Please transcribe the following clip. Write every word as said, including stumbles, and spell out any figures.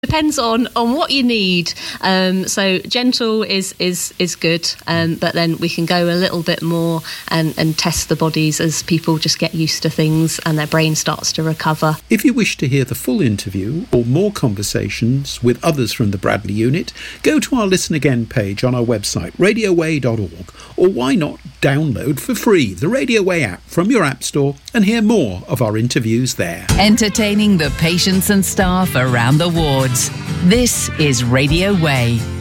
Depends on, on what you need. Um, so gentle is is is good, um, but then we can go a little bit more and, and test the bodies as people just get used to things and their brain starts to recover. If you wish to hear the full interview or more conversations with others from the Bradley unit, go to our Listen Again page on our website, radio way dot org, or why not download for free the Radio Way app from your app store and hear more of our interviews there. Entertaining the patients and staff around the wards. This is Radio Way.